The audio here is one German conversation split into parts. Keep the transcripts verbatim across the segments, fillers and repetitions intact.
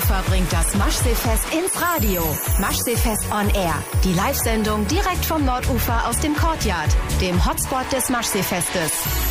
Hannover bringt das Maschseefest ins Radio. Maschseefest on Air. Die Live-Sendung direkt vom Nordufer aus dem Courtyard, dem Hotspot des Maschseefestes.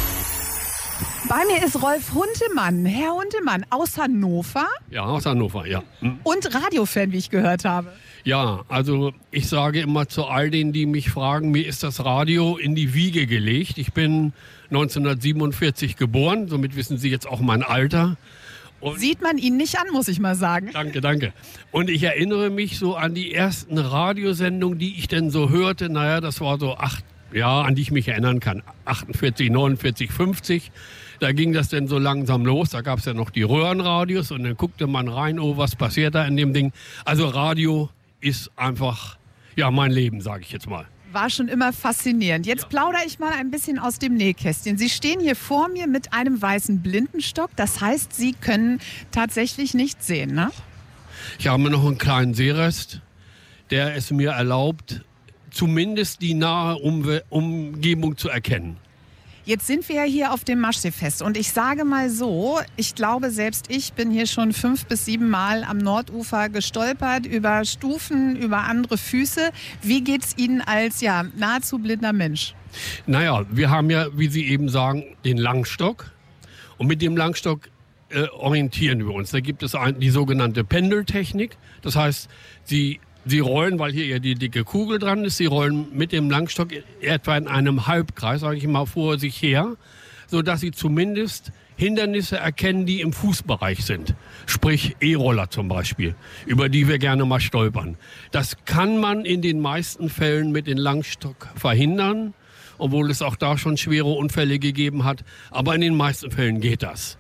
Bei mir ist Rolf Huntemann. Herr Huntemann, aus Hannover? Ja, aus Hannover, ja. Hm. Und Radiofan, wie ich gehört habe. Ja, also ich sage immer zu all denen, die mich fragen, mir ist das Radio in die Wiege gelegt. Ich bin neunzehnhundertsiebenundvierzig geboren, somit wissen Sie jetzt auch mein Alter. Und sieht man Ihnen nicht an, muss ich mal sagen. Danke, danke. Und ich erinnere mich so an die ersten Radiosendungen, die ich denn so hörte. Naja, das war so acht, ja, an die ich mich erinnern kann. achtundvierzig, neunundvierzig, fünfzig. Da ging das denn so langsam los. Da gab es ja noch die Röhrenradios und dann guckte man rein, oh, was passiert da in dem Ding. Also Radio ist einfach, ja, mein Leben, sage ich jetzt mal. War schon immer faszinierend. Jetzt ja. plaudere ich mal ein bisschen aus dem Nähkästchen. Sie stehen hier vor mir mit einem weißen Blindenstock. Das heißt, Sie können tatsächlich nicht sehen, ne? Ich habe noch einen kleinen Sehrest, der es mir erlaubt, zumindest die nahe Umwe- Umgebung zu erkennen. Jetzt sind wir ja hier auf dem Maschseefest und ich sage mal so, ich glaube selbst ich bin hier schon fünf bis sieben Mal am Nordufer gestolpert, über Stufen, über andere Füße. Wie geht's Ihnen als ja nahezu blinder Mensch? Naja, wir haben ja, wie Sie eben sagen, den Langstock und mit dem Langstock äh, orientieren wir uns. Da gibt es ein, die sogenannte Pendeltechnik, das heißt, Sie Sie rollen, weil hier ja die dicke Kugel dran ist, Sie rollen mit dem Langstock etwa in einem Halbkreis, sage ich mal, vor sich her, sodass Sie zumindest Hindernisse erkennen, die im Fußbereich sind. Sprich E-Roller zum Beispiel, über die wir gerne mal stolpern. Das kann man in den meisten Fällen mit dem Langstock verhindern, obwohl es auch da schon schwere Unfälle gegeben hat. Aber in den meisten Fällen geht das.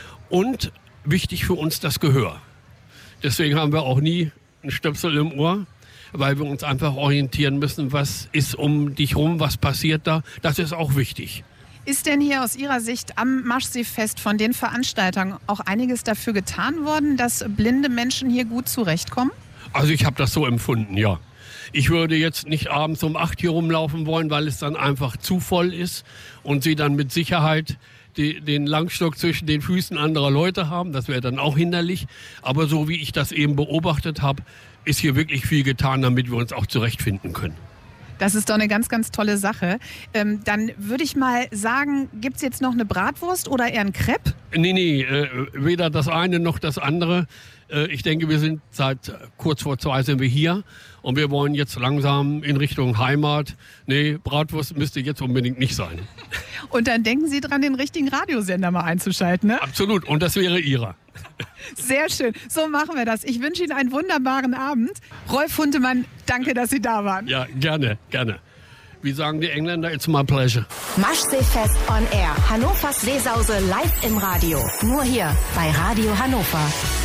Und wichtig für uns das Gehör. Deswegen haben wir auch nie ein Stöpsel im Ohr, weil wir uns einfach orientieren müssen, was ist um dich rum, was passiert da. Das ist auch wichtig. Ist denn hier aus Ihrer Sicht am Maschseefest von den Veranstaltern auch einiges dafür getan worden, dass blinde Menschen hier gut zurechtkommen? Also ich habe das so empfunden, ja. Ich würde jetzt nicht abends um acht hier rumlaufen wollen, weil es dann einfach zu voll ist und Sie dann mit Sicherheit die, den Langstock zwischen den Füßen anderer Leute haben. Das wäre dann auch hinderlich. Aber so wie ich das eben beobachtet habe, ist hier wirklich viel getan, damit wir uns auch zurechtfinden können. Das ist doch eine ganz, ganz tolle Sache. Ähm, dann würde ich mal sagen, gibt es jetzt noch eine Bratwurst oder eher ein Crepe? Nee, nee, äh, weder das eine noch das andere. Äh, ich denke, wir sind seit kurz vor zwei sind wir hier und wir wollen jetzt langsam in Richtung Heimat. Nee, Bratwurst müsste jetzt unbedingt nicht sein. Und dann denken Sie dran, den richtigen Radiosender mal einzuschalten, ne? Absolut, und das wäre Ihrer. Sehr schön, so machen wir das. Ich wünsche Ihnen einen wunderbaren Abend. Rolf Huntemann, danke, dass Sie da waren. Ja, gerne, gerne. Wie sagen die Engländer, it's my pleasure. Maschseefest on Air. Hannovers Seesause live im Radio. Nur hier bei Radio Hannover.